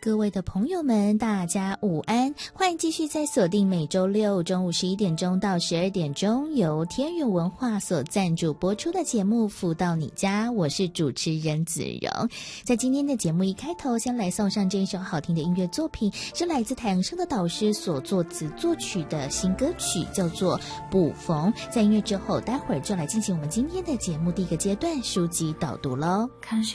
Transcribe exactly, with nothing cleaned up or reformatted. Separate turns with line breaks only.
各位的朋友们，大家午安，欢迎继续在锁定每周六中午十一点钟到十二点钟由天元文化所赞助播出的节目《福到你家》，我是主持人子荣。在今天的节目一开头，先来送上这一首好听的音乐作品，是来自太阳升的导师所作词作曲的新歌曲，叫做《补缝》。在音乐之后，待会儿就来进行我们今天的节目第一个阶段书籍导读咯。
看